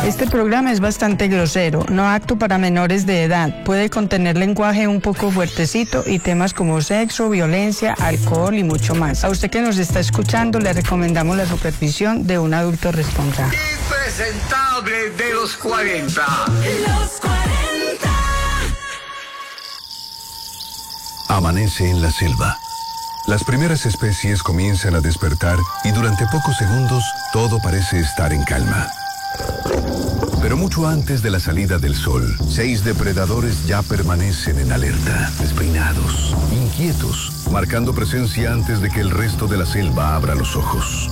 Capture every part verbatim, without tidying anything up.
Este programa es bastante grosero, no apto para menores de edad. Puede contener lenguaje un poco fuertecito y temas como sexo, violencia, alcohol y mucho más. A usted que nos está escuchando le recomendamos la supervisión de un adulto responsable. Impresentable de los cuarenta. Los cuarenta. Amanece en la selva. Las primeras especies comienzan a despertar y durante pocos segundos todo parece estar en calma. Pero mucho antes de la salida del sol, seis depredadores ya permanecen en alerta, despeinados, inquietos, marcando presencia antes de que el resto de la selva abra los ojos.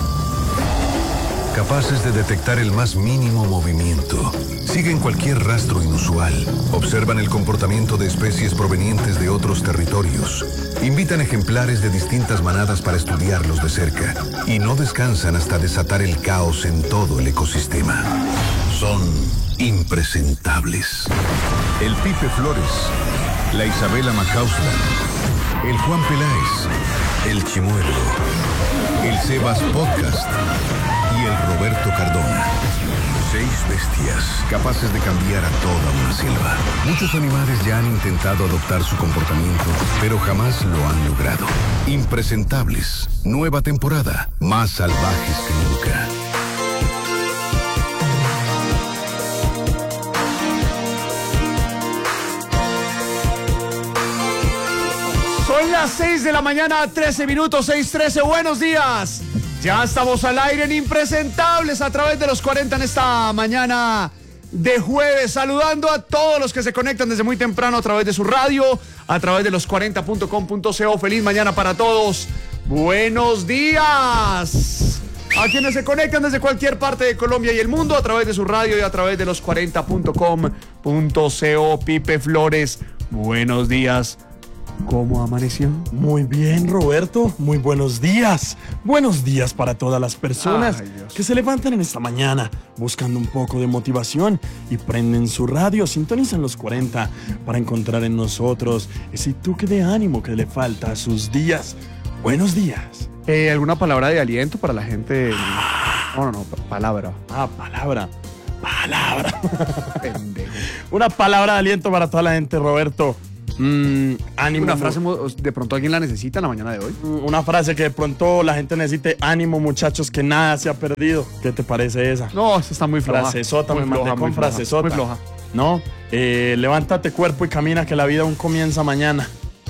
Capaces de detectar el más mínimo movimiento, siguen cualquier rastro inusual, observan el comportamiento de especies provenientes de otros territorios, invitan ejemplares de distintas manadas para estudiarlos de cerca y no descansan hasta desatar el caos en todo el ecosistema. Son impresentables. El Pipe Flores, la Isabela Macausland, el Juan Peláez, el Chimuelo, el Sebas Podcast y el Roberto Cardona. Seis bestias capaces de cambiar a toda una selva. Muchos animales ya han intentado adoptar su comportamiento, pero jamás lo han logrado. Impresentables. Nueva temporada. Más salvajes que nunca. Son las seis de la mañana, trece minutos, seis trece. Buenos días. Ya estamos al aire en Impresentables a través de los cuarenta en esta mañana de jueves. Saludando a todos los que se conectan desde muy temprano a través de su radio, a través de los cuarenta punto com punto co. Feliz mañana para todos. Buenos días. A quienes se conectan desde cualquier parte de Colombia y el mundo a través de su radio y a través de los cuarenta punto com punto co. Pipe Flores, buenos días. ¿Cómo amaneció? Muy bien, Roberto. Muy buenos días. Buenos días para todas las personas Ay, que se levantan en esta mañana buscando un poco de motivación y prenden su radio, sintonizan los cuarenta para encontrar en nosotros ese toque de ánimo que le falta a sus días. Buenos días. Eh, ¿Alguna palabra de aliento para la gente? No, no, no, palabra. Ah, palabra. Palabra. Pendejo. Una palabra de aliento para toda la gente, Roberto. Mm, ánimo. Una frase, de pronto alguien la necesita en la mañana de hoy. Una frase que de pronto la gente necesite. Ánimo, muchachos, que nada se ha perdido. ¿Qué te parece esa? No, esa está muy floja. Frasesota, muy me mandé floja, con muy floja, frasesota. muy floja. No, eh, levántate cuerpo y camina que la vida aún comienza mañana.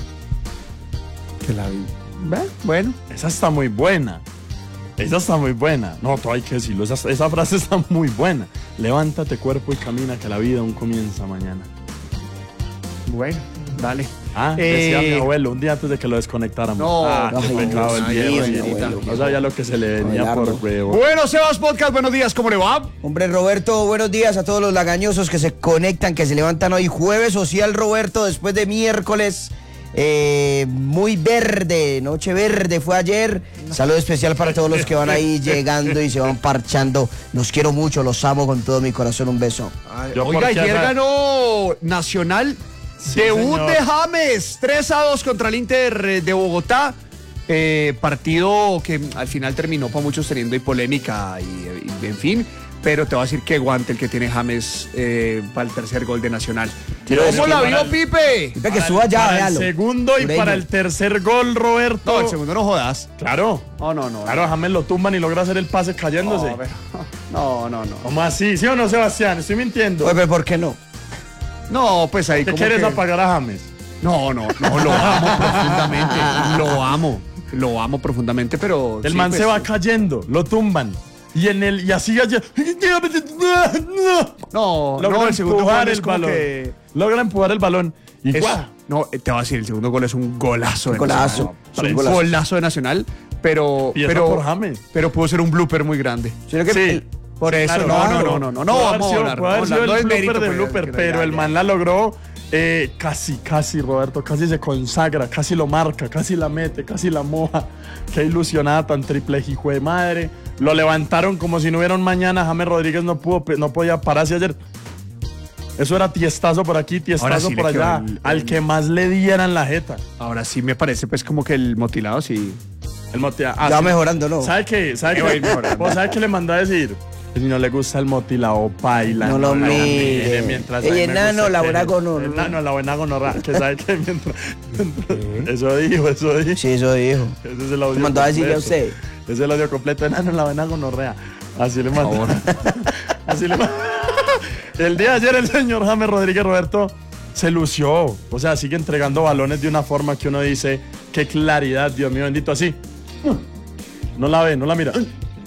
Que la vi. Bueno. Esa está muy buena. Esa está muy buena. No, todo hay que decirlo. Esa, esa frase está muy buena. Levántate cuerpo y camina que la vida aún comienza mañana. Bueno, dale. Ah, Eh, decía mi abuelo un día antes de que lo desconectáramos. No, ah, qué ay, pecado el Dios, viejo. ay, sí, abuelo. No sabía lo que se le venía por huevo. Bueno, Sebas Podcast, buenos días, ¿cómo le va? Hombre, Roberto, buenos días a todos los lagañosos que se conectan, que se levantan hoy jueves social, Roberto, después de miércoles. Eh, muy verde, noche verde fue ayer. Saludo especial para todos los que van ahí llegando y se van parchando. Los quiero mucho, los amo con todo mi corazón. Un beso. Yo Oiga, porque ayer acá- ganó Nacional. Sí, Debut señor. de James, tres a dos contra el Inter de Bogotá. Eh, partido que al final terminó para muchos teniendo y polémica y, y en fin. Pero te voy a decir que guante el que tiene James eh, para el tercer gol de Nacional. Quiero ¿Cómo decir la que vio, para el- Pipe? Pipe, que suba ya, Para el véalo. segundo y Sureño. para el tercer gol, Roberto. No, el segundo no jodas. Claro. No, no, no. Claro, James lo tumban y logra hacer el pase cayéndose. No, pero- no, no, no. ¿Cómo así? ¿Sí o no, Sebastián? Estoy mintiendo. Oye, pero ¿por qué no? No, pues ahí ¿Te como quieres que- apagar a James? No, no, no, lo amo profundamente. Lo amo. Lo amo profundamente, pero. El sí, man pues, se va cayendo, lo tumban. Y en el y así allá. No, Logra no, el segundo empujar gol es el como balón. que. Logra empujar el balón. Y es- ¡guau! no, eh, te voy a decir, el segundo gol es un golazo de Golazo. Nacional. Es un Un golazo. golazo de Nacional, pero. Y eso pero, por James. pero pudo ser un blooper muy grande. Sino que Sí. el- Por eso, Claro, no, claro. no, no, no, no, no, Puede haber vamos a sido- hablar. puede haber vamos a sido hablar. No es el mérito, blooper de pero- blooper, pero pero ya, el ya. man la logró eh, casi, casi, Roberto, casi se consagra, casi lo marca, casi la mete, casi la moja. Qué ilusionada tan triple hijo de madre. Lo levantaron como si no hubiera un mañana. James Rodríguez no pudo, no podía pararse ayer. Eso era tiestazo por aquí, Ahora tiestazo sí por le quedó allá. el- Al el- que más le dieran la jeta. Ahora sí me parece, pues, como que el motilado sí. El motea- ah, Ya sí. mejorando, ¿no? ¿Sabe qué? ¿Sabe Iba a qué? ir mejorando. ¿Vos sabés qué le mandó a decir? Si no le gusta el motilao, paila. No lo la mire. mientras Ey, a mí me enano, gusta la que- buena gonorrea. Enano, la buena gonorrea. Que sabe que mientras... Eso dijo, eso dijo. Sí, eso dijo. Ese es el audio ¿Te mandó a decirle a completo. usted? Ese es el audio completo. Enano, la buena gonorrea. Así le mandó. Así le mandó. El día de ayer el señor James Rodríguez Roberto se lució. O sea, sigue entregando balones de una forma que uno dice, qué claridad, Dios mío bendito, así. No la ve, no la mira.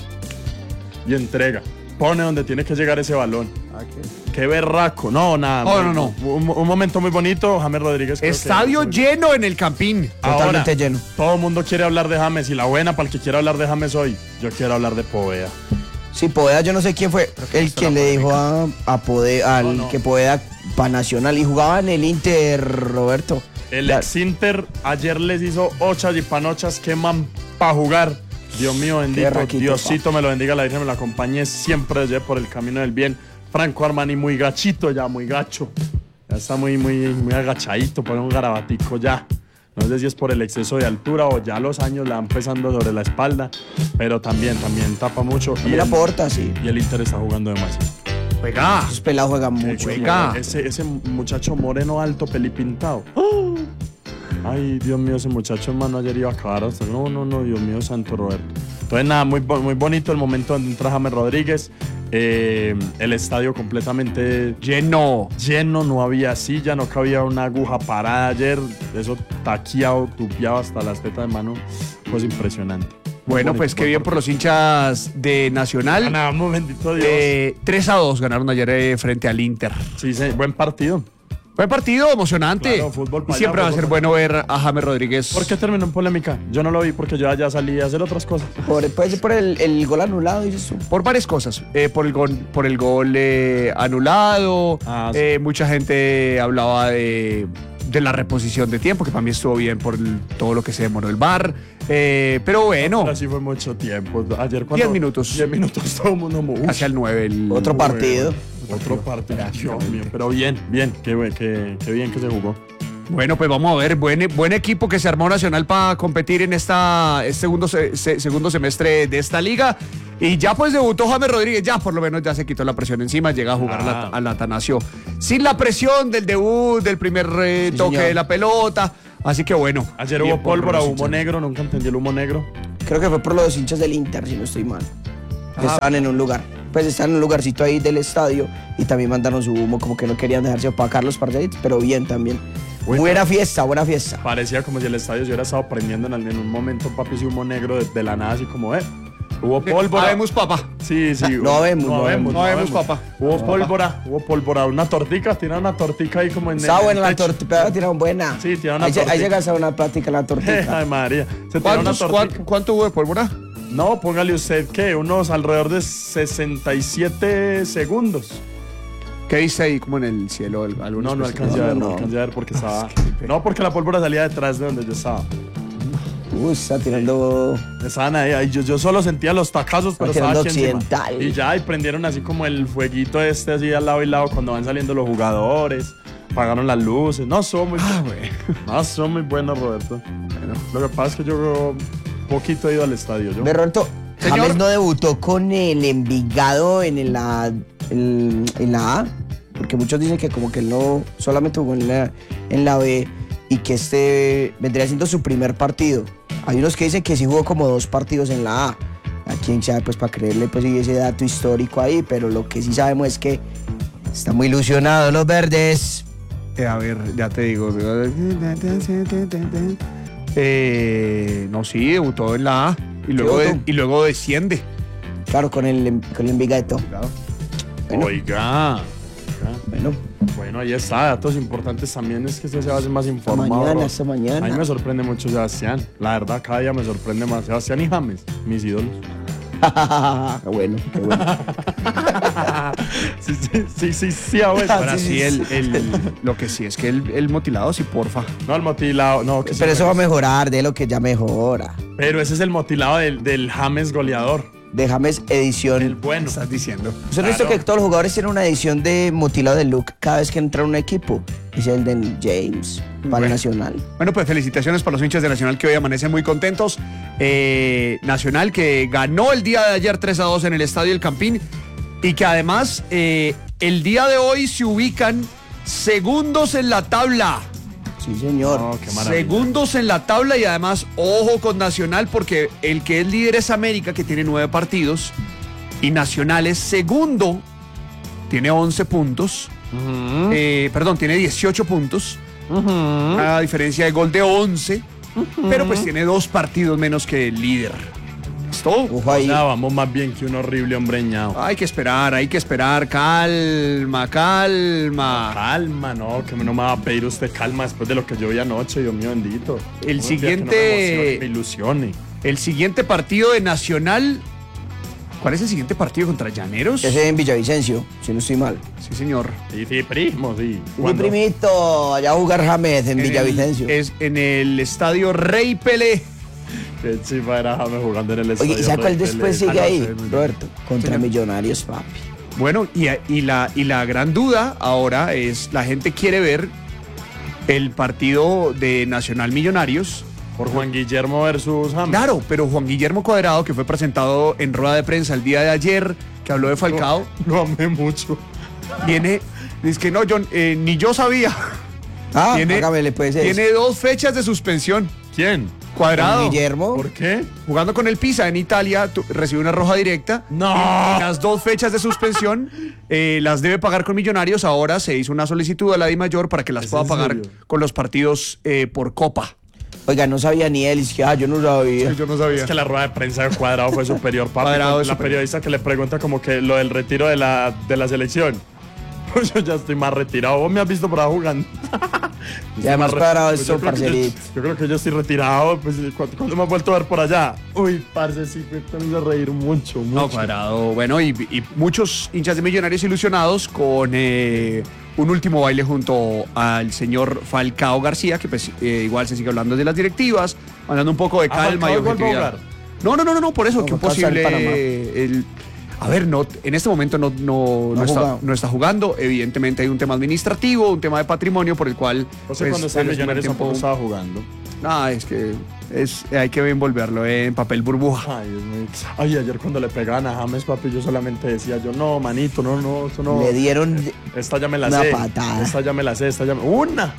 Y entrega. Pone donde tiene que llegar ese balón. Qué berraco. No, nada. No, no, no. Un, un momento muy bonito, James Rodríguez. creo que- Estadio lleno en el Campín. Ahora, Totalmente lleno. todo el mundo quiere hablar de James y la buena para el que quiera hablar de James hoy, yo quiero hablar de Poveda. Sí, Poveda, yo no sé quién fue el que le dijo a, a Poveda, al No, no. que Poveda para Nacional y jugaba en el Inter, Roberto. El Ya- ex Inter ayer les hizo ochas y panochas, qué man para jugar. Dios mío bendito, raquito, Diosito me lo bendiga, la Virgen me lo acompañe siempre desde por el camino del bien. Franco Armani muy gachito ya, muy gacho. Ya está muy, muy, muy agachadito, pone un garabatico ya. No sé si es por el exceso de altura o ya los años le van pesando sobre la espalda, pero también, también tapa mucho. Mira, el, Porta, sí. y el Inter está jugando demasiado. Juega. Esos pelados juegan Qué mucho. Juega. chulo. Ese, ese muchacho moreno alto, pelipintado. ¡Oh! Ay, Dios mío, ese muchacho, hermano, ayer iba a acabar hasta... No, no, no, Dios mío, santo Roberto. Entonces, nada, muy, bo- muy bonito el momento donde entra James Rodríguez. Eh, el estadio completamente Lleno. lleno, no había silla, no cabía una aguja parada ayer. Eso taqueado, tupiado hasta las tetas de mano. Pues impresionante. Bueno, Bonito, pues qué buen bien por los hinchas de Nacional. Ganamos, bendito Dios. Eh, tres a dos ganaron ayer eh, frente al Inter. Sí, sí, buen partido. Buen partido, emocionante. Claro, fútbol y para siempre allá, va a ser fútbol bueno ver a James Rodríguez. ¿Por qué terminó en polémica? Yo no lo vi porque yo ya salí a hacer otras cosas. Por, puede ser por el, el gol anulado, dices tú. Por varias cosas. Eh, por el gol, por el gol eh, anulado. Ah, sí. Eh, mucha gente hablaba de, de la reposición de tiempo, que para mí estuvo bien por el- todo lo que se demoró el V A R. Eh, pero bueno, Pero sí fue mucho tiempo. Ayer cuando... Diez minutos. Diez minutos todo el mundo... uf, hacia el nueve. El, Otro partido. Otro partido. Dios mío, pero bien, bien. Qué, buen- qué, qué bien que se jugó. Bueno, pues vamos a ver, buen, buen equipo que se armó Nacional para competir en esta este segundo, se- se- segundo semestre de esta liga. Y ya pues debutó James Rodríguez, ya por lo menos ya se quitó la presión encima, llega a jugar Ah. la- al Atanasio sin la presión del debut, del primer eh, Sí, toque señor. de la pelota. Así que bueno. Ayer bien hubo por pólvora, los humo hinchas. negro. Nunca entendí el humo negro. Creo que fue por los hinchas del Inter, si no estoy mal. Que Ah. estaban en un lugar. Pues estaban en un lugarcito ahí del estadio y también mandaron su humo, como que no querían dejarse opacar los partidos, pero bien también. Uy, buena fiesta, buena fiesta. Parecía como si el estadio se hubiera estado prendiendo en, en un momento, papi, ese humo negro de, de la nada, así como, eh. Hubo pólvora. Habemos papá. Sí, sí. No vemos, no vemos. No vemos, papá. Hubo pólvora, hubo pólvora. Una tortica, tiraron una tortica ahí como en Estaba en buena el la techo. tortilla, tiraron buena. Sí, tiraron una ahí, lle- ahí tortilla. llegas a una plática la tortilla. Ay, María. Se tiró una ¿Cuántos, tortica. cuán- ¿Cuánto hubo de pólvora? No, póngale usted que unos alrededor de sesenta y siete segundos. ¿Qué viste ahí como en el cielo? el- algunos No, no pues- alcancé a ver, no, no. alcancé a ver porque estaba. No, porque la pólvora salía detrás de donde yo estaba. Uy, está tirando. Estaban ahí, ahí, yo, yo solo sentía los tacazos, pero Está estaba tirando aquí encima. occidental. Y ya, y prendieron así como el fueguito este así al lado y lado cuando van saliendo los jugadores. Apagaron las luces. No, son muy Ah, buenos. güey. No, son muy buenos, Roberto. Lo que pasa es que yo poquito he ido al estadio. Yo. Ve, Roberto, Señor. James no debutó con el Envigado en, el, la, el- en la A, porque muchos dicen que como que él no solamente jugó en la, en la B y que este vendría siendo su primer partido. Hay unos que dicen que sí jugó como dos partidos en la A. A quien sabe, pues para creerle pues ese dato histórico ahí, pero lo que sí sabemos es que está muy ilusionado los verdes. Eh, a ver, ya te digo. Eh, no, sí, debutó en la A y luego, de- debutó? y luego desciende. Claro, con el, con el Envigado. Bueno. Oiga. Bueno, Bueno, ahí está, datos importantes también es que usted se va a hacer más informado. mañana, Ro. esta mañana. A mí me sorprende mucho Sebastián. La verdad, cada día me sorprende más. Sebastián y James, mis ídolos. qué bueno, qué bueno. Sí, sí, sí, sí, sí, abuelo. Ahora sí, sí, sí, el, el- lo que sí es que el, el motilado sí, porfa. No, el motilado, no. Que Pero sí, eso va a mejorar, de lo que ya mejora. Pero ese es el motilado del, del James goleador. De James edición. El bueno. Estás diciendo. ¿Usted ha visto Claro. que todos los jugadores tienen una edición de mutilado de look cada vez que entra a un equipo? Es el de James, para Bueno. Nacional. Bueno, pues felicitaciones para los hinchas de Nacional que hoy amanecen muy contentos. Eh, Nacional que ganó el día de ayer tres a dos en el Estadio El Campín. y que además eh, el día de hoy se ubican segundos en la tabla. Sí, señor. No, qué maravilla. Segundos en la tabla y además, ojo con Nacional, porque el que es líder es América, que tiene nueve partidos, y Nacional es segundo, tiene once puntos, Uh-huh. eh, perdón, tiene dieciocho puntos, Uh-huh. a diferencia de gol de once, uh-huh. pero pues tiene dos partidos menos que el líder. ¿Es todo? Ojo ahí. Ya vamos más bien que un horrible hombreñado. Hay que esperar, hay que esperar, calma, calma. Calma, no, que no me va a pedir usted calma después de lo que yo vi anoche, Dios mío bendito. El Un día siguiente- que no me emocione, me ilusione. El siguiente partido de Nacional, ¿cuál es el siguiente partido contra Llaneros? Ese es en Villavicencio, si no estoy mal. Sí, señor. Sí, sí, primo, sí. Mi ¿Cuándo? primito, allá a jugar James en En el- Villavicencio. es en el estadio Rey Pelé. Qué chifa era James jugando en el estadio. Oye, ¿y sabe cuál Rey después Pelé? sigue Ah, no ahí, sé, muy bien. Roberto? Contra Señor. Millonarios, papi. Bueno, y, y, la, y la gran duda ahora es, la gente quiere ver el partido de Nacional Millonarios. Por Juan Guillermo versus James. Claro, pero Juan Guillermo Cuadrado, que fue presentado en rueda de prensa el día de ayer, que habló de Falcao, Lo amé mucho. viene, dice que no, yo, eh, ni yo sabía. Ah, tiene, hágamele pues eso. tiene dos fechas de suspensión. ¿Quién? Cuadrado. Juan Guillermo. ¿Por qué? Jugando con el Pisa en Italia, tu- recibe una roja directa. No. Las dos fechas de suspensión eh, las debe pagar con Millonarios. Ahora se hizo una solicitud a la DIMAYOR para que las ¿Es pueda en pagar serio? con los partidos eh, por Copa. Oiga, no sabía ni él, es que ah, yo no sabía. Yo no sabía. Es que la rueda de prensa de Cuadrado fue superior, papi. Cuadrado Con es la superior. periodista que le pregunta como que lo del retiro de la, de la selección. Pues yo ya estoy más retirado. ¿Vos me has visto por ahí jugando? Y además Más re- Cuadrado es pues yo su creo que yo- parcerito. Yo creo que yo estoy retirado. Pues, ¿cuándo, cuándo me has vuelto a ver por allá? Uy, parce, sí, me hizo reír mucho, mucho. No, Cuadrado. Bueno, y, y muchos hinchas de Millonarios ilusionados con eh, un último baile junto al señor Falcao García, que pues eh, igual se sigue hablando de las directivas, mandando un poco de Ah, calma y Falcao igual va a objetividad. jugar. No, no, no, no, no, por eso, No, que un Falcao está en posible... Panamá. el- a ver, no, en este momento no, no, no ha está, jugado. no está jugando. Evidentemente hay un tema administrativo, un tema de patrimonio por el cual... No sé pues, cuando estaba en en este Millonarios tiempo- tampoco estaba jugando. No, es que es, hay que envolverlo en papel burbuja. Ay, Dios mío. Ay, ayer cuando le pegaban a James, papi, yo solamente decía yo, no, manito, no, no, eso no. Le dieron Esta ya me la una sé. patada. Esta ya me la sé, esta ya me... ¡Una!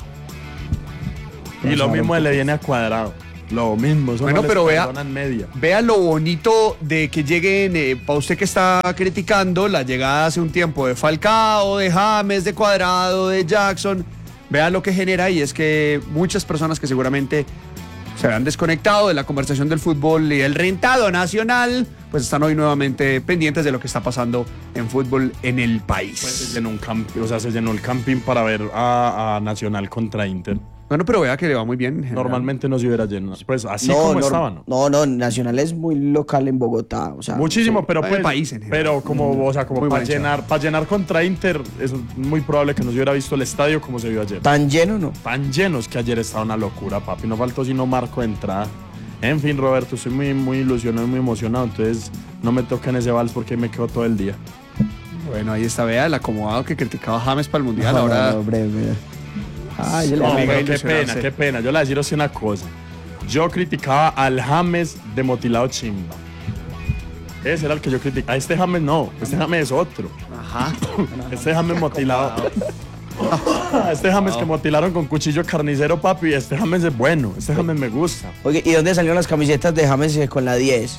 Y lo Pasaron mismo un le viene a Cuadrado. Lo mismo. Eso Bueno, no les pero vea- perdonan media. Vea lo bonito de que lleguen, eh, para usted que está criticando la llegada hace un tiempo de Falcao, de James, de Cuadrado, de Jackson. Vea lo que genera y es que muchas personas que seguramente se habían desconectado de la conversación del fútbol y el rentado nacional, pues están hoy nuevamente pendientes de lo que está pasando en fútbol en el país. Pues se llenó un camping, o sea, se llenó el camping para ver a, a Nacional contra Inter. Bueno, pero vea que le va muy bien. en general. Normalmente no se hubiera llenado. Pues así no, como no, estaba, ¿no? no, no, Nacional es muy local en Bogotá. O sea, Muchísimo, sí. pero en pues, el país en general. pero como, o sea, como Muy para buen show. llenar, para llenar contra Inter, es muy probable que no se hubiera visto el estadio como se vio ayer. Tan lleno, ¿no? Tan llenos que ayer estaba una locura, papi. No faltó sino marco de entrada. En fin, Roberto, estoy muy, muy ilusionado y muy emocionado. Entonces, no me toquen ese vals porque me quedo todo el día. Bueno, ahí está, vea, el acomodado que criticaba a James para el Mundial. No, ahora... no, hombre, hombre. Ay, yo le No, Venga, pero qué ilusionarse. pena, qué pena. Yo le voy a decir así una cosa. Yo criticaba al James de Motilado Chimba. Ese era el que yo criticaba. A este James no, este James es otro. Ajá. Este James motilado. Este James que motilaron con cuchillo carnicero, papi. Este James es bueno. Este James me gusta. Oye, ¿y dónde salieron las camisetas de James eh, con la diez?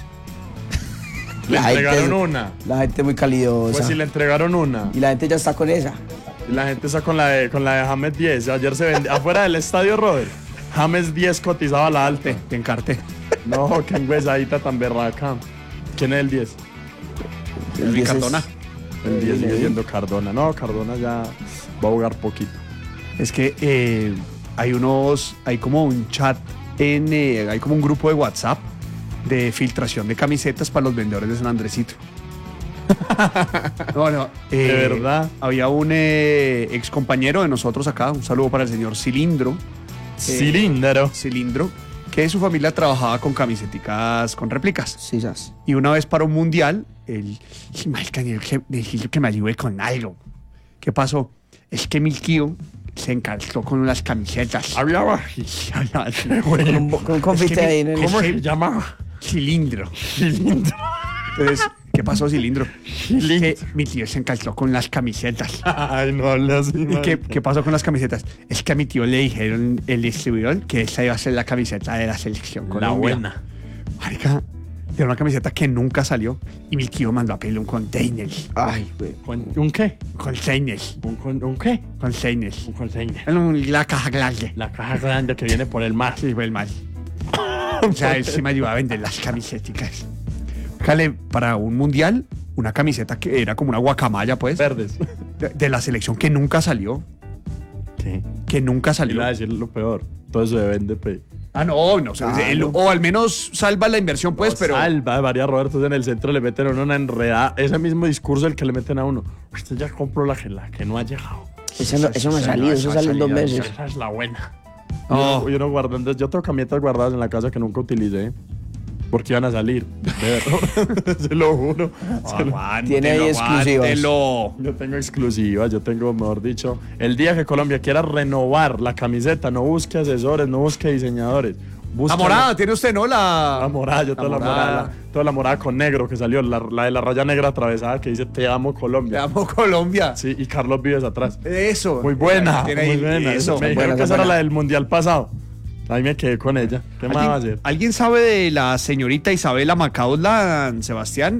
Le La gente entregaron es- una. La gente muy calidosa. Pues si le entregaron una. Y la gente ya está con esa. Y la gente está con la de, con la de James diez. Ayer se vendía afuera del estadio, Robert. James diez cotizaba la alta. Te encarté. No, qué enguesadita tan berraca. ¿Quién es el diez? El diez es- Cardona. El diez sigue siendo Cardona. No, Cardona ya va a jugar poquito. Es que eh, hay unos, hay como un chat, en, eh, hay como un grupo de WhatsApp de filtración de camisetas para los vendedores de San Andresito. No, no, eh, ¿De verdad? Había un eh, ex compañero de nosotros acá, un saludo para el señor Cilindro. Cilindro. Cilindro, que su familia trabajaba con camiseticas con réplicas. Sí, sas. Y una vez para un mundial, el marica, que, necesito que me ayude con algo. ¿Qué pasó? Es que mi tío se encargó con unas camisetas. Hablaba. Con un, bo- con un confite Es que ahí en el... ¿Cómo Es se que- llama? Cilindro. Cilindro. Entonces, ¿Qué pasó, Cilindro? Cilindro. Que mi tío se encalzó con las camisetas. Ay, no hables así, ¿Y qué, marica. qué pasó con las camisetas? Es que a mi tío le dijeron el distribuidor que esa iba a ser la camiseta de la selección La Colombia. buena. Marica, era una camiseta que nunca salió y mi tío mandó a pedirle un container. Ay, güey. ¿Con- ¿Un qué? Container. ¿Un, con- un qué? Container. Un container. En la caja grande. La caja grande que viene por el mar. Sí, fue el mal. O sea, él sí me ayudaba a vender las camisetas. Jale, para un mundial, una camiseta que era como una guacamaya, pues. Verdes. De, de la selección que nunca salió. ¿Qué? Que nunca salió. Iba a decir lo peor. Todo eso se vende, pe. Ah, no, no. O, sea, Ah, el- no. o al menos salva la inversión, pues, pero. Salva, María Roberto, en el centro le meten a uno una enredada. Ese mismo discurso el que le meten a uno. Usted ya compró la que, la que no ha llegado. Eso no, eso no ha salido, eso sale en dos meses. Esa es la buena. Oh. Yo, yo no guardo, yo tengo camisetas guardadas en la casa que nunca utilicé. Porque iban a salir. De verdad. Se lo juro. Se lo- Tiene ahí exclusivas. aguántelo. Yo tengo exclusivas, yo tengo, mejor dicho, el día que Colombia quiera renovar la camiseta, no busque asesores, no busque diseñadores. Busque La morada, tiene usted, ¿no? La, La morada, yo toda la morada, la- toda la morada con negro que salió, la, la de la raya negra atravesada que dice Te amo Te Colombia. amo Colombia. Sí, y Carlos Vives atrás. Eso. Muy buena, Tiene ahí muy buena. Eso. Me dijeron buena, que esa buena. era la del mundial pasado. Ahí me quedé con ella. ¿Qué más va a ¿Alguien, hacer? ¿Alguien sabe de la señorita Isabela Macausla, Sebastián?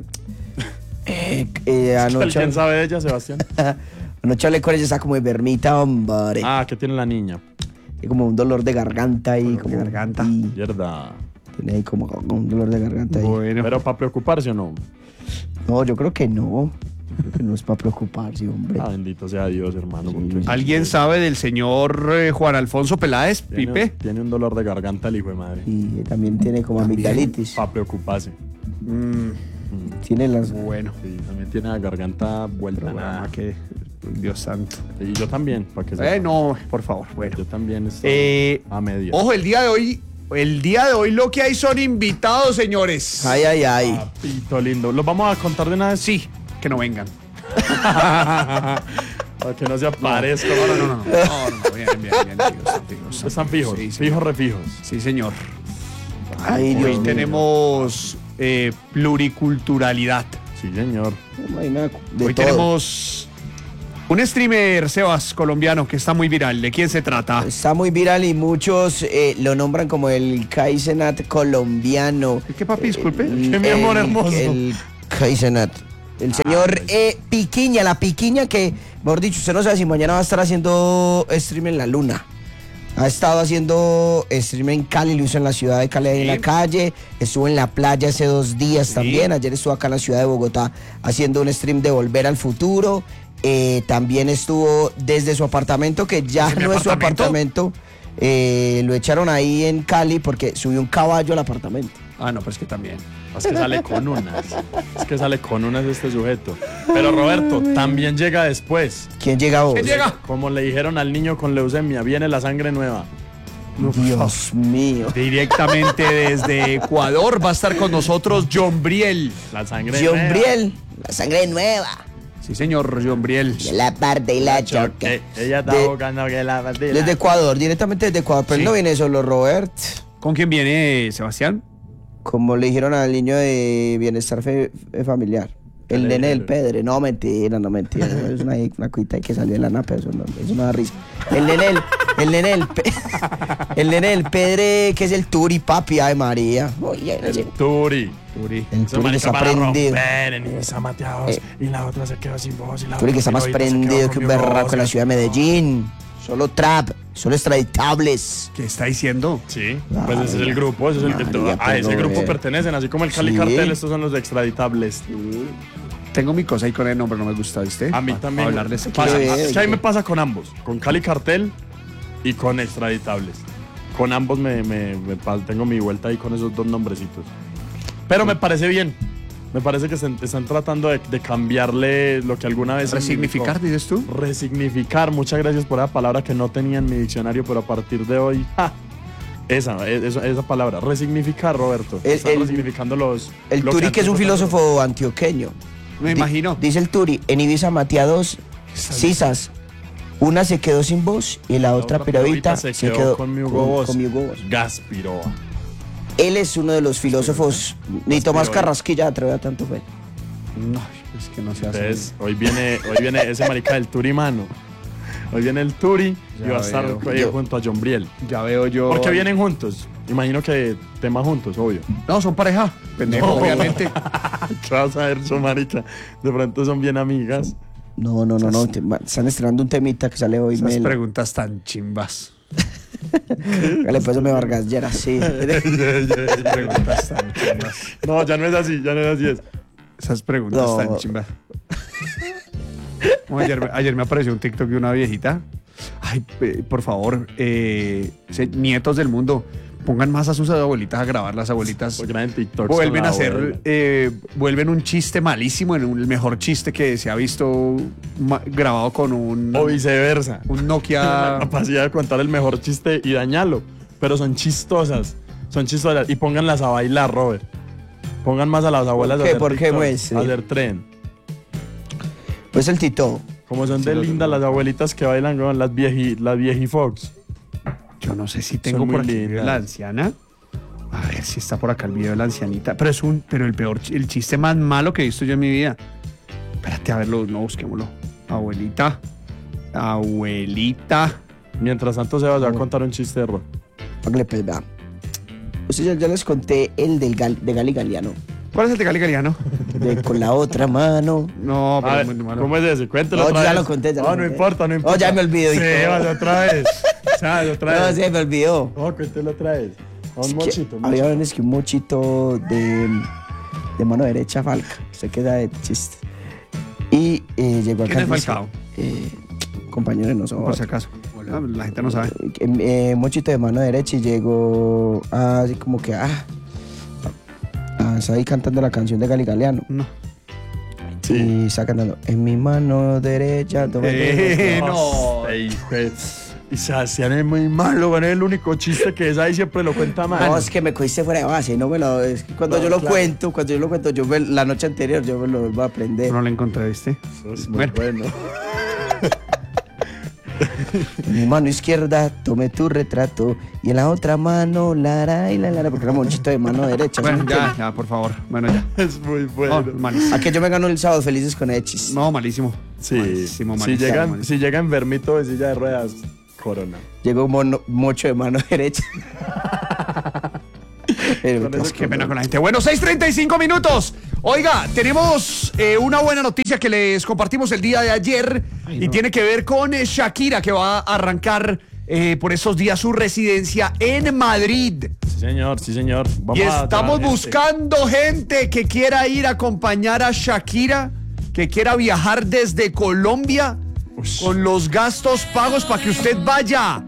Eh, eh, anoche, ¿Quién sabe de ella, Sebastián? anoche hablé con ella, está como enfermita, hombre. Ah, ¿qué tiene la niña? Tiene como un dolor de garganta ahí. Dolor de como, garganta. y Mierda. tiene ahí como un dolor de garganta ahí. Bueno. Pero para preocuparse o no. No, yo creo que no. Yo creo que no es para preocuparse, hombre. Ah, bendito sea Dios, hermano. porque- ¿Alguien sabe del señor eh, Juan Alfonso Peláez, Tiene, Pipe? tiene un dolor de garganta el hijo de madre. Y también tiene como amigdalitis. Para preocuparse. Mm, Tiene las... bueno. Sí, también tiene la garganta vuelta. Programa nada. que... Dios santo. Y yo también, para que Eh, sepa. no, por favor, bueno. Yo también estoy Eh, a media. Ojo, el día de hoy, el día de hoy lo que hay son invitados, señores. Ay, ay, ay. Papito lindo. ¿Los vamos a contar de una vez? Sí, que no vengan. Para que no se aparezca. No, no, no, no, no, no, no, bien, bien, bien, Dios, Dios, Están fijos, Sí, señor. fijos, refijos. Sí, señor. Ay, Dios Hoy mío. tenemos eh, pluriculturalidad. Sí, señor. Imagina, de Hoy todo. tenemos un streamer, Sebas, colombiano, que está muy viral. ¿De quién se trata? Está muy viral y muchos eh, lo nombran como el Kaizenat colombiano. ¿Qué, papi? Disculpe. El- Qué mi amor el- hermoso. El Kaizenat. El señor eh, Piquiña, la Piquiña que, mejor dicho, usted no sabe si mañana va a estar haciendo stream en la luna. Ha estado haciendo stream en Cali, lo hizo en la ciudad de Cali, ahí en la calle. Estuvo en la playa hace dos días Sí. también. Ayer estuvo acá en la ciudad de Bogotá haciendo un stream de Volver al Futuro. Eh, también estuvo desde su apartamento, que ya ¿Es mi no es su apartamento? apartamento. Eh, lo echaron ahí en Cali porque subió un caballo al apartamento. Ah, no, pues que también. Es que sale con unas. Es que sale con unas este sujeto. Pero Roberto también llega después. ¿Quién llega vos? ¿Quién llega? Como le dijeron al niño con leucemia, viene la sangre nueva. Dios mío. Directamente desde Ecuador va a estar con nosotros John Briel. La sangre John nueva. Briel, la sangre nueva. Sí, señor, John Briel. De la parte y la choque. Eh, ella está De- buscando que la bandera. Desde Ecuador, directamente desde Ecuador. Pero él Sí. no viene solo, Robert. ¿Con quién viene, Sebastián? Como le dijeron al niño de bienestar fe- eh, familiar. El le nene del dijeron? Pedre. No, mentira, no, mentira. Es una, una cuita que salió de la napa. Eso no, eso no da risa. El nene del, el nene del, Pe- el nene del Pedre, que es el Turi, papi, ay María. Oye, El ese- Turi. Turi. el Ese Turi que marica está para prendido. romper en Ibiza Mateados, Eh. y la otra se quedó sin voz. Y la Turi que está otra más ahorita se quedó prendido que un conmigo, berraco en la o sea. ciudad de Medellín. Solo trap, solo extraditables. ¿Qué está diciendo? Sí, pues ese es el grupo, ese es el que María, a ese pero, grupo eh. pertenecen, así como el Cali Sí. Cartel, estos son los de extraditables. Tengo mi cosa ahí con el nombre, no me gusta, ¿viste? A mí Pa- también. pa hablarles aquí. Pasa, Qué es que a mí bien. me pasa con ambos, con Cali Cartel y con extraditables. Con ambos me, me- me pa- tengo mi vuelta ahí con esos dos nombrecitos. Pero me parece bien. Me parece que están, están tratando de, de cambiarle lo que alguna vez... ¿Resignificar, dices tú? Resignificar. Muchas gracias por esa palabra que no tenía en mi diccionario, pero a partir de hoy... ¡ja! Esa, esa, esa palabra. Resignificar, Roberto. El- Están el- resignificando los... El lo Turi, que antes es un fue filósofo antioqueño. Me Di- imagino. Dice el Turi, en Ibiza maté a dos sisas. Una se quedó sin voz y la, La otra pirovita se quedó, con mi Hugo Boss. con mi Hugo Boss. Gaspiroa. Él es uno de los filósofos, ni Tomás Gaspiroa. Carrasquilla atreve a tanto fe. No, es que no se hace. Entonces, hoy viene, hoy viene ese marica del Turi, mano. Hoy viene el Turi Ya y va a estar veo. eh, Yo- junto a John Briel. Ya veo yo. ¿Por qué vienen juntos? Imagino que temas juntos, obvio. No, son pareja. Pendejo, No. obviamente. ¿Qué vas a ver, su marica? De pronto son bien amigas. No, no, no, no. te- ma- están estrenando un temita que sale hoy. Esas Melo. preguntas tan chimbas. Dale, pues me Vargas Lleras, sí. Esas preguntas tan chimbas. No, ya no es así, ya no es así. Es. Esas preguntas No. tan chimbas. Como ayer, me- ayer me apareció un TikTok de una viejita. Ay, eh, por favor, eh, se- nietos del mundo, pongan más a sus abuelitas a grabar. Las abuelitas Porque en TikTok vuelven a hacer, eh, vuelven un chiste malísimo, en un- el mejor chiste que se ha visto ma- grabado con un, O viceversa. un La Nokia. capacidad de contar el mejor chiste y dañarlo. Pero son chistosas. Son chistosas. Y pónganlas a bailar, Robert. Pongan más a las abuelas ¿Por a qué? hacer ¿Por qué, TikTok, muestre? a hacer tren. Pues el Tito. Como son de lindas las abuelitas que bailan con las vieji, las viejifox. Yo no sé si tengo Son por muy aquí el video de lindas. la anciana. A ver si está por acá el video de la ancianita. Pero es un, pero el peor, chi- el chiste más malo que he visto yo en mi vida. Espérate, a verlo, no, busquémoslo. Abuelita. Abuelita. Mientras tanto, se va a contar un chiste de rock. Hágale, pues, vea. Ustedes ya, ya les conté el del gal, de Gali Galiano. ¿Cuál es el de Gali Galiano? De con la otra mano. No, pero A es ver, muy malo. ¿cómo es ese? Cuéntelo No, otra ya vez. lo conté, ya lo No, no conté. importa, no Oh, importa. ya me olvidó, Sí, hijo. vas otra vez. ¿Sabes? Otra No, vez. se me olvidó. No, cuéntelo otra vez. A un Es que mochito. había un, es que un mochito de, de mano derecha, Falca. Usted queda de chiste. Y eh, llegó acá. ¿Quién es y dice, Falcao? Eh, compañero de Por nosotros. si acaso. Ah, la gente no sabe. Eh, eh, mochito de mano derecha y llegó ah, así como que ah, ah está ahí cantando la canción de Gali Galeano. No. Sí. Y está cantando en mi mano derecha. toma- Eh, no. Ey, pues, y Sebastián es muy malo, bueno, es el único chiste que es ahí, siempre lo cuenta mal. No, es que me cogiste fuera de base, no me lo. Es que cuando No, yo lo claro. cuento, cuando yo lo cuento, yo me- la noche anterior yo me lo vuelvo a aprender. No lo encontré, ¿viste? Eso es muy Bueno. bueno. En mi mano izquierda tomé tu retrato y en la otra mano la la y la la porque era mochito de mano derecha. ¿sí Bueno, me ya, entiendes? ya, por favor. Bueno, ya. Es muy bueno. No, malísimo. A que yo me gano el sábado felices con Echis. No, malísimo. Sí, Malísimo, si, malísimo, llega, malísimo. si llega enfermito de silla de ruedas, corona. Llegó un mono- mocho de mano derecha. Pero Con me eso quedo- Qué pena con la gente. Bueno, seis treinta y cinco minutos. Oiga, tenemos eh, una buena noticia que les compartimos el día de ayer y tiene que ver con eh, Shakira, que va a arrancar eh, por esos días su residencia en Madrid. Sí, señor, sí, señor. Vamos Y a estamos traer gente. buscando gente que quiera ir a acompañar a Shakira, que quiera viajar desde Colombia Ush. con los gastos pagos para que usted vaya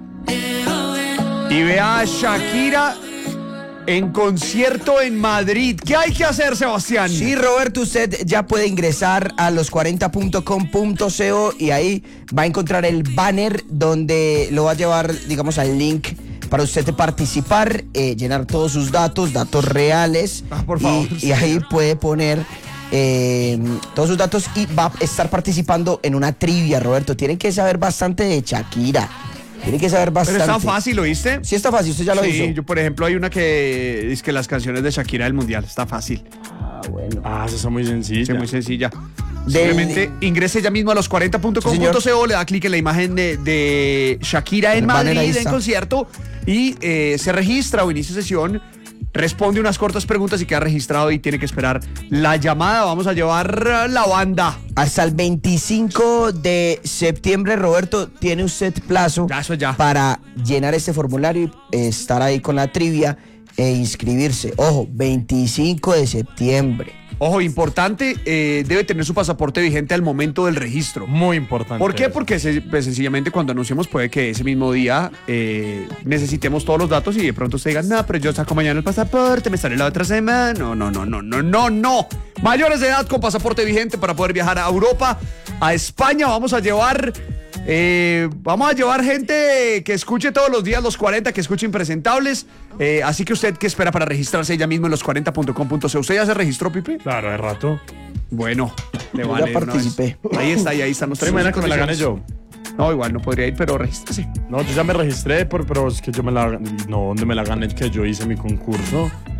y vea a Shakira en concierto en Madrid. ¿Qué hay que hacer, Sebastián? Sí, Roberto, usted ya puede ingresar a los cuarenta punto com punto co y ahí va a encontrar el banner donde lo va a llevar, digamos, al link para usted participar, eh, llenar todos sus datos, datos reales. Ah, por y- favor, Y, sí. ahí puede poner eh, todos sus datos y va a estar participando en una trivia, Roberto. Tienen que saber bastante de Shakira. Tienen que saber Pero bastante. está fácil, ¿oíste? Sí, está fácil, usted ya lo Sí, hizo. yo, por ejemplo, hay una que es que las canciones de Shakira del Mundial. Está fácil. Ah, bueno. Ah, eso está muy sencillo. Sí, muy sencilla. Del- Simplemente ingrese ya mismo a los cuarenta punto com Sí, punto señor. co, le da clic en la imagen de, de Shakira en El banner ahí Madrid en está. concierto y eh, se registra o inicia sesión, responde unas cortas preguntas y queda registrado y tiene que esperar la llamada. Vamos a llevar la banda. Hasta el veinticinco de septiembre, Roberto, tiene usted plazo Ya, eso ya. para llenar este formulario y eh, estar ahí con la trivia e inscribirse. Ojo, veinticinco de septiembre. Ojo, importante, eh, debe tener su pasaporte vigente al momento del registro. Muy importante. ¿Por qué? eso. Porque se- pues, sencillamente cuando anunciemos puede que ese mismo día eh, necesitemos todos los datos y de pronto usted diga, no, pero yo saco mañana el pasaporte, me sale la otra semana. No, no, no, no, no, no, no. Mayores de edad con pasaporte vigente para poder viajar a Europa, a España. Vamos a llevar, eh, vamos a llevar gente que escuche todos los días los cuarenta, que escuche Impresentables. Eh, así que usted, ¿qué espera para registrarse ya mismo en los cuarenta punto com punto co? ¿Usted ya se registró, Pipe? Claro, de rato. Bueno, le Yo vale. ya de una vez. participé. Ahí está, y ahí están los ¿Usted imagina que me la gane yo? No, igual no podría ir, pero regístrese. No, yo ya me registré, por- pero es que yo me la... No, ¿dónde me la gané? Es que yo hice mi concurso.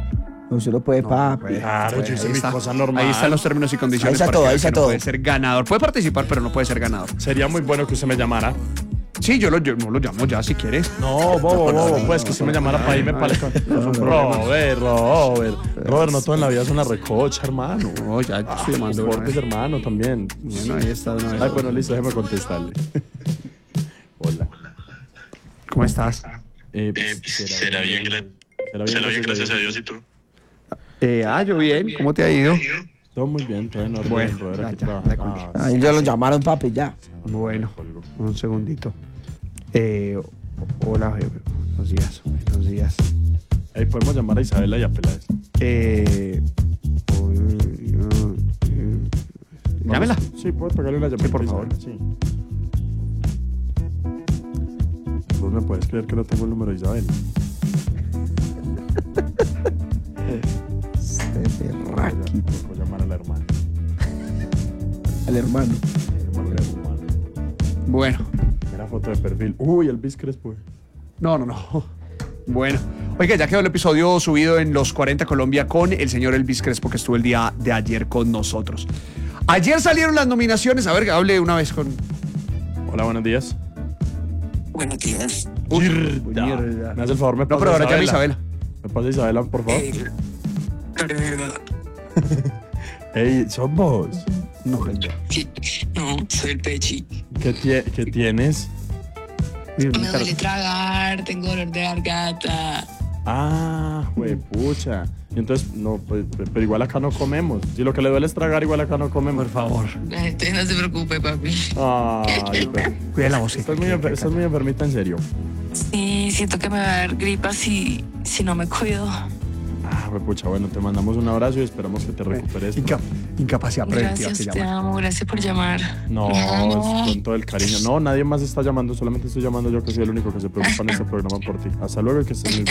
No se lo puede, papi. puede. Claro, yo hice Ahí mi está. cosa normal. Ahí están los términos y condiciones. Ahí está para todo, que ahí vean está que todo. No puede ser ganador. Puede participar, pero no puede ser ganador. Sería muy bueno que usted me llamara. Sí, yo lo, yo, no lo llamo ya si quieres. No, bobo, bobo, pues que usted me llamara para irme para el... Robert, Robert. Robert, no todo en la vida es una recocha, hermano. No, ya te estoy llamando. Deportes, hermano, también. Bueno, ahí está. de una vez. Ay, bueno, listo, déjeme contestarle. Hola. ¿Cómo estás? Eh, Eh, será bien, gra- será será bien, gracias a Dios. ¿Y tú? Eh, ah, yo bien. ¿Cómo te ha ido? Todo muy bien, todo en orden, Bueno, Robert, ya, aquí ya, trabaja. ya colgué. Ah, Ahí ya lo llamaron, papi, ya. Bueno, un segundito. Eh, hola, jefe. Buenos días. Buenos días. ahí podemos llamar a Isabela y a Peláez. Eh, llámela. Sí, puedo pegarle una llamada. Sí, por favor. Sí. ¿Vos me puedes creer que no tengo el número de Isabel? Raki. Voy a llamar a la hermana. Al hermano. Voy a llamar a la hermana. Bueno. Mira foto de perfil. Uy, el bis Crespo. No, no, no. Bueno. Oiga, ya quedó el episodio subido en Los cuarenta Colombia con el señor Elvis Crespo, que estuvo el día de ayer con nosotros. Ayer salieron las nominaciones. A ver, hable una vez con... Hola, buenos días. Buenos días. Mierda. mierda. Me hace el favor, me No, pasa pero ahora llama Isabela. Isabela. ¿Me pasa Isabela, por favor? Eh, Carolina. Ey, ¿sos vos? No, Sí, no, soy el Pechi. ¿Qué, tie- qué tienes? Me duele tragar, tengo dolor de garganta. Ah, pucha. Y entonces, no, pues, pero igual acá no comemos. Si lo que le duele es tragar, igual acá no comemos. por favor. Entonces no se preocupe, papi. Ay, pero... Cuida la voz. Estás muy, enfer- estás muy enfermita, en serio. Sí, siento que me va a dar gripa si, si no me cuido. Ah, pucha, bueno, te mandamos un abrazo y esperamos que te recuperes. Inca- incapacidad preventiva Gracias, que te llama. amo, gracias por llamar. No, es con todo el cariño. No, nadie más está llamando, solamente estoy llamando yo, que soy el único que se preocupa en este programa por ti. Hasta luego y que estés muy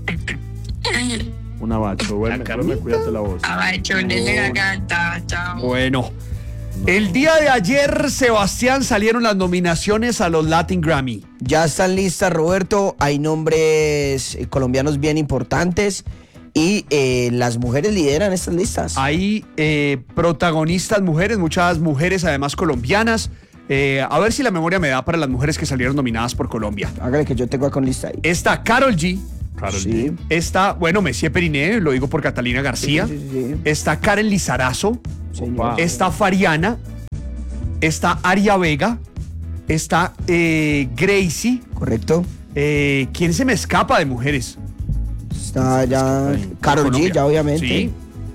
bien. Un abrazo, duerme, duerme, cuídate la voz. Abacho, de garganta, chao. Bueno. El día de ayer, Sebastián, salieron las nominaciones a los Latin Grammy. Ya están listas, Roberto. Hay nombres eh, colombianos bien importantes y eh, las mujeres lideran estas listas. Hay eh, protagonistas mujeres, muchas mujeres además colombianas. Eh, a ver si la memoria me da para las mujeres que salieron nominadas por Colombia. Hágale que yo tengo acá con lista ahí. Está Karol G. Karol Sí. G. Está, bueno, Messier Periné, lo digo por Catalina García. Sí, sí, sí, sí. Está Karen Lizarazo. Señor. Está Fariana. Está Aria Vega. Está eh, Gracie. Correcto. Eh, ¿Quién se me escapa de mujeres? Está ya Karol G, Colombia. ya obviamente. Sí.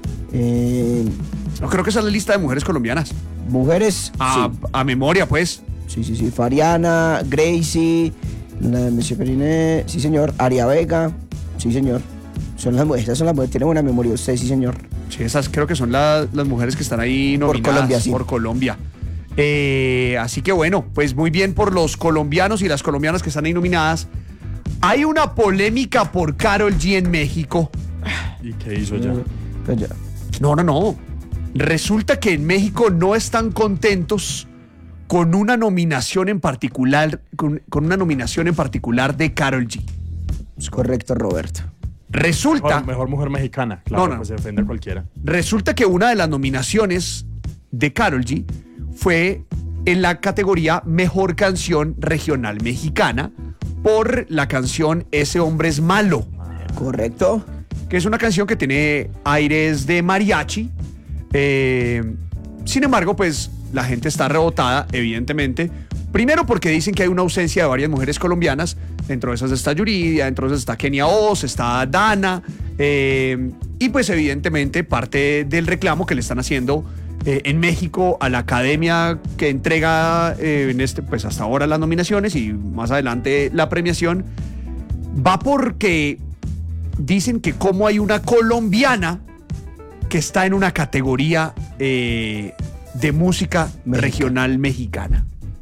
Eh, No creo que esa es la lista de mujeres colombianas. mujeres. A, sí. a memoria, pues. Sí, sí, sí. Fariana, Gracie, la de Monsieur Periné, sí, señor. Aria Vega, sí, señor. Son las mujeres, esas son las mujeres. Tienen buena memoria usted, sí, señor. Sí, esas creo que son la- las mujeres que están ahí Por nominadas Colombia, sí. por Colombia. Eh, así que bueno, pues muy bien por los colombianos y las colombianas que están ahí nominadas. Hay una polémica por Karol G en México. ¿Y qué hizo ya? Pues ya. No, no, no. Resulta que en México no están contentos con una nominación en particular, con, con una nominación en particular de Karol G. Es correcto, Roberto. Resulta, Mejor, mejor mujer mexicana. Claro, No, no. pues se defiende a cualquiera. resulta que una de las nominaciones de Karol G fue en la categoría Mejor Canción Regional Mexicana por la canción Ese Hombre es Malo, Correcto. que es una canción que tiene aires de mariachi. Eh, sin embargo, pues la gente está rebotada, evidentemente. Primero porque dicen que hay una ausencia de varias mujeres colombianas. Dentro de esas está Yuridia, dentro de esas está Kenia Oz, está Dana. eh, y pues evidentemente parte del reclamo que le están haciendo eh, en México a la academia que entrega eh, en este, pues hasta ahora las nominaciones y más adelante la premiación, va porque dicen que como hay una colombiana que está en una categoría eh, de música Mexicana. regional mexicana.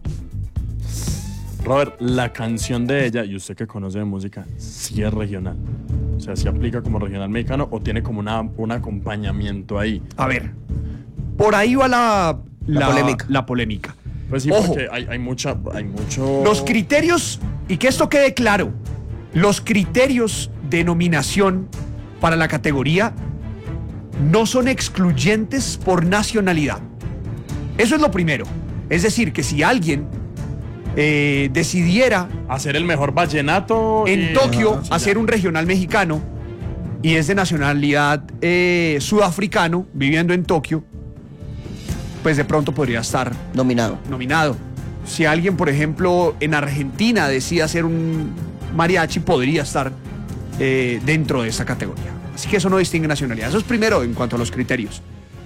Robert, la canción de ella, y usted que conoce de música, sí es regional. O sea, sí aplica como regional mexicano o tiene como una, un acompañamiento ahí. A ver, por ahí va la, La polémica. la polémica. Pues sí, Ojo. porque hay, hay mucha, hay mucho... Los criterios, y que esto quede claro, los criterios de nominación para la categoría no son excluyentes por nacionalidad. Eso es lo primero. Es decir, que si alguien eh, decidiera hacer el mejor vallenato en y... Tokio, sí, hacer ya. un regional mexicano y es de nacionalidad eh, sudafricano, viviendo en Tokio, pues de pronto podría estar Nominado. nominado. Si alguien, por ejemplo, en Argentina decide hacer un mariachi, podría estar eh, dentro de esa categoría. Así que eso no distingue nacionalidad. Eso es primero en cuanto a los criterios.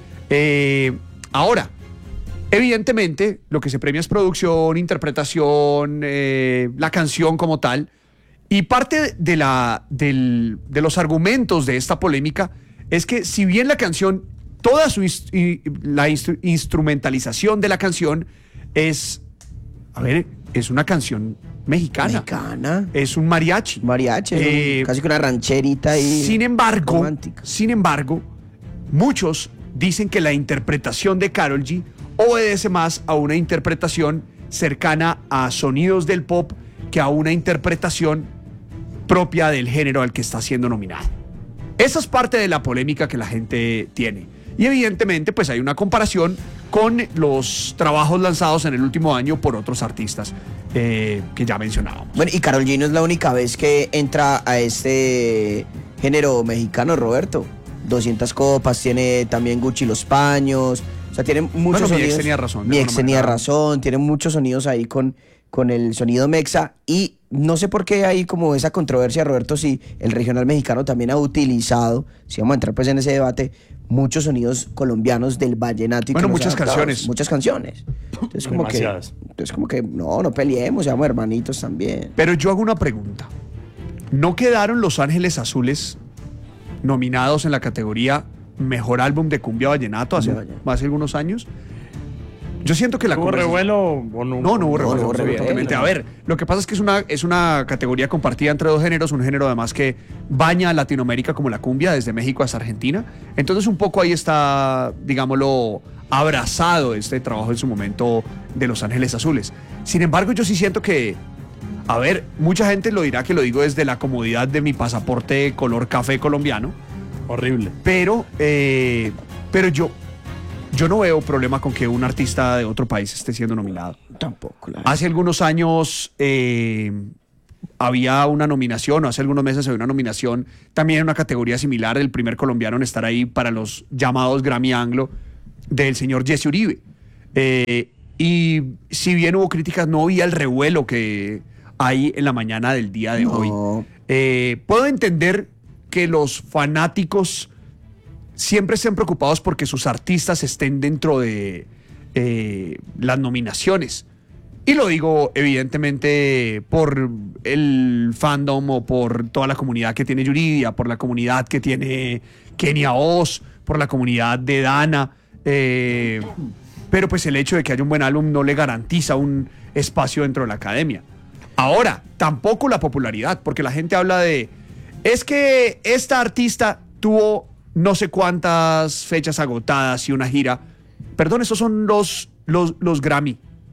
Eh, ahora, evidentemente, lo que se premia es producción, interpretación, eh, la canción como tal. Y parte de, la, del, de los argumentos de esta polémica es que si bien la canción, toda su inst- y la instru- instrumentalización de la canción es, a ver, es una canción mexicana. Mexicana. Es un mariachi. Mariachi, Eh, casi que una rancherita ahí. Sin embargo, romántica. sin embargo, muchos dicen que la interpretación de Karol G obedece más a una interpretación cercana a sonidos del pop que a una interpretación propia del género al que está siendo nominado. Esa es parte de la polémica que la gente tiene. Y evidentemente, pues hay una comparación con los trabajos lanzados en el último año por otros artistas eh, que ya mencionábamos. Bueno, y Karol G no es la única vez que entra a este género mexicano, Roberto. doscientas copas, tiene también Gucci los paños. O sea, tiene muchos Bueno, mi sonidos. ex tenía razón, de Mi ex alguna tenía manera. razón, tiene muchos sonidos ahí con, con el sonido mexa. Y no sé por qué hay como esa controversia, Roberto, si el regional mexicano también ha utilizado, si vamos a entrar pues en ese debate, muchos sonidos colombianos del vallenato. Y Bueno, que los muchas adaptados, canciones. Muchas canciones. Entonces como que, Demasiadas. entonces como que no, no peleemos, seamos hermanitos también. Pero yo hago una pregunta. ¿No quedaron Los Ángeles Azules nominados en la categoría Mejor Álbum de Cumbia Vallenato hace, Cumbia Vallenato. hace algunos años? Yo siento que la ¿Hubo conversación- revuelo o no? No, no hubo revuelo, no hubo revuelo. evidentemente. A ver, lo que pasa es que es una, es una categoría compartida entre dos géneros, un género además que baña a Latinoamérica como la cumbia, desde México hasta Argentina. Entonces un poco ahí está, digámoslo, abrazado este trabajo en su momento de Los Ángeles Azules. Sin embargo, yo sí siento que, a ver, mucha gente lo dirá que lo digo desde la comodidad de mi pasaporte color café colombiano, Horrible. pero, eh, pero yo, yo no veo problema con que un artista de otro país esté siendo nominado. Tampoco. La Hace algunos años eh, había una nominación, o hace algunos meses había una nominación también en una categoría similar, el primer colombiano en estar ahí para los llamados Grammy Anglo, del señor Jesse Uribe. Eh, y si bien hubo críticas, no había el revuelo que hay en la mañana del día de No. hoy. Eh, puedo entender que los fanáticos siempre estén preocupados porque sus artistas estén dentro de eh, las nominaciones. Y lo digo evidentemente por el fandom o por toda la comunidad que tiene Yuridia, por la comunidad que tiene Kenia Oz, por la comunidad de Dana. Eh, pero pues el hecho de que haya un buen álbum no le garantiza un espacio dentro de la academia. Ahora, tampoco la popularidad, porque la gente habla de, es que esta artista tuvo no sé cuántas fechas agotadas y una gira. Perdón, esos son los, los, los Grammy,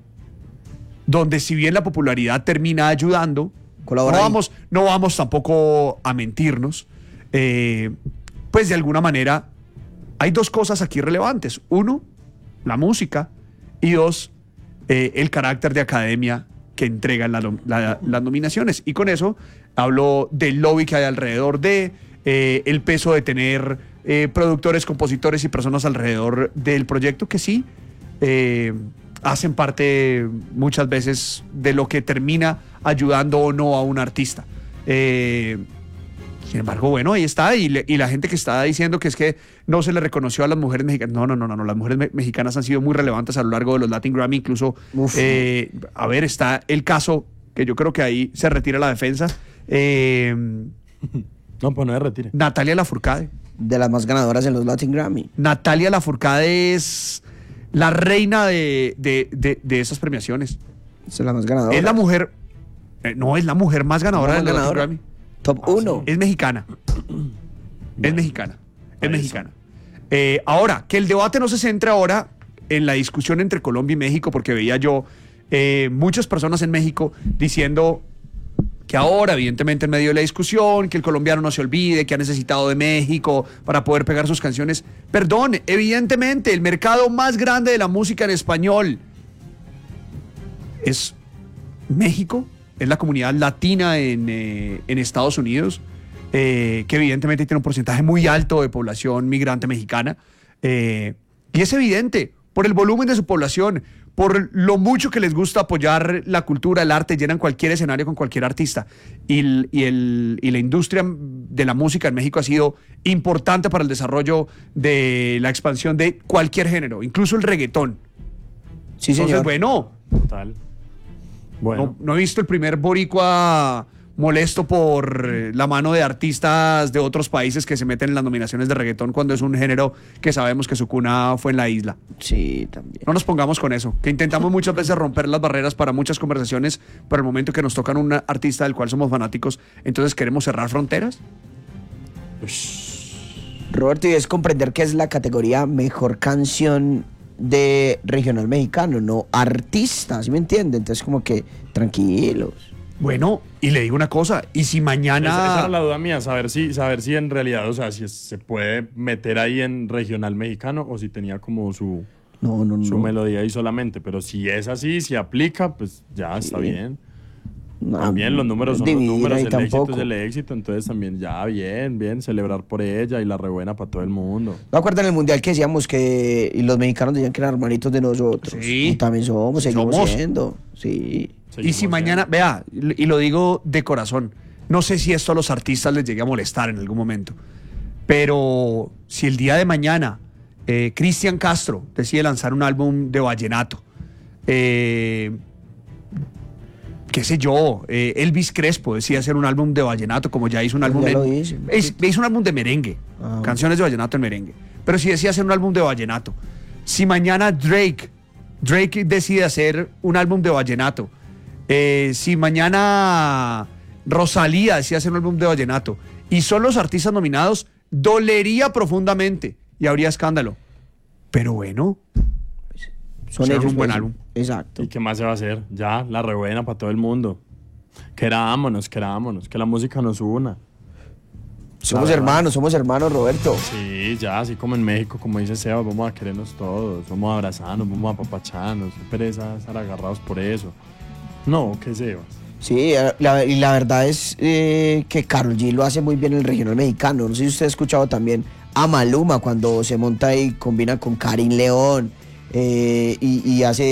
donde si bien la popularidad termina ayudando, no Colabora ahí. vamos, no vamos tampoco a mentirnos, eh, pues de alguna manera hay dos cosas aquí relevantes. Uno, la música, y dos, eh, el carácter de academia que entregan la, la, las nominaciones. Y con eso hablo del lobby que hay alrededor de, eh, el peso de tener eh, productores, compositores y personas alrededor del proyecto que sí eh, hacen parte muchas veces de lo que termina ayudando o no a un artista. Eh, Sin embargo, bueno, ahí está, y, le, y la gente que está diciendo que es que no se le reconoció a las mujeres mexicanas, no, no, no, no, no. Las mujeres me mexicanas han sido muy relevantes a lo largo de los Latin Grammy, incluso, eh, a ver, está el caso, que yo creo que ahí se retira la defensa, eh, No, pues no se retire. Natalia Lafourcade. de las más ganadoras en los Latin Grammy. Natalia Lafourcade es la reina de, de, de, de esas premiaciones. Es la más ganadora. Es la mujer, eh, no, es la mujer más ganadora ¿Más del Latin ganadora? Grammy. Top uno. Es mexicana. Es mexicana. Es mexicana. Eh, ahora, que el debate no se centre ahora en la discusión entre Colombia y México, porque veía yo eh, muchas personas en México diciendo, que ahora, evidentemente, en medio de la discusión, que el colombiano no se olvide, que ha necesitado de México para poder pegar sus canciones. Perdón, evidentemente, el mercado más grande de la música en español es México, es la comunidad latina en, eh, en Estados Unidos, eh, que evidentemente tiene un porcentaje muy alto de población migrante mexicana. Eh, y es evidente, por el volumen de su población, por lo mucho que les gusta apoyar la cultura, el arte, llenan cualquier escenario con cualquier artista. Y, el, y, el, y la industria de la música en México ha sido importante para el desarrollo de la expansión de cualquier género, incluso el reggaetón. Sí, señor. Entonces, bueno, Total. Bueno. no, no he visto el primer boricua molesto por eh, la mano de artistas de otros países que se meten en las nominaciones de reggaetón cuando es un género que sabemos que su cuna fue en la isla. Sí, también. No nos pongamos con eso, que intentamos muchas veces romper las barreras para muchas conversaciones, pero el momento que nos tocan un artista del cual somos fanáticos, entonces queremos cerrar fronteras. Roberto, y es comprender que es la categoría mejor canción de regional mexicano, no artista, ¿sí me entiende? Entonces como que tranquilos. Bueno, y le digo una cosa, y si mañana... Esa, esa era la duda mía, saber si, saber si en realidad, o sea, si es- se puede meter ahí en regional mexicano o si tenía como su, No, no, su no. melodía ahí solamente. Pero si es así, si aplica, pues ya está bien. No, También los números son los dividir números, ahí el éxito tampoco. es el éxito, entonces también ya bien, bien, celebrar por ella y la rebuena para todo el mundo. ¿No acuerdan el mundial que decíamos que y los mexicanos decían que eran hermanitos de nosotros? Sí. Y también somos, seguimos Somos. siendo. Sí. Y Seguimos si mañana, bien. vea, y lo digo de corazón, no sé si esto a los artistas les llegue a molestar en algún momento, pero si el día de mañana eh, Cristian Castro decide lanzar un álbum de vallenato, eh, qué sé yo, eh, Elvis Crespo decide hacer un álbum de vallenato, como ya hizo un álbum Ya en- lo hice. es- hizo un álbum de merengue, Ah. canciones de vallenato en merengue, pero si decide hacer un álbum de vallenato, si mañana Drake Drake decide hacer un álbum de vallenato, eh, si mañana Rosalía decide hacer un álbum de vallenato y son los artistas nominados, dolería profundamente y habría escándalo. Pero bueno, Son Hicieron ellos. un buen pues. álbum. Exacto. ¿Y qué más se va a hacer? Ya, la rebuena para todo el mundo. Querámonos, querámonos, que la música nos una. Somos La verdad. hermanos, somos hermanos, Roberto. Sí, ya, así como en México, como dice Seba, vamos a querernos todos, vamos a abrazarnos, vamos a apapacharnos, qué pereza estar agarrados por eso. No, ¿qué Sebas? Sí, la- y la verdad es eh, que Karol G lo hace muy bien en el regional mexicano. No sé si usted ha escuchado también a Maluma cuando se monta y combina con Karim León eh, y, y hace